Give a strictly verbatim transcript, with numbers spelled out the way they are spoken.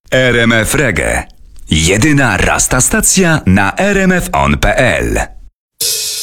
R M F Reggae. Jedyna rasta stacja na r m f on kropka p l.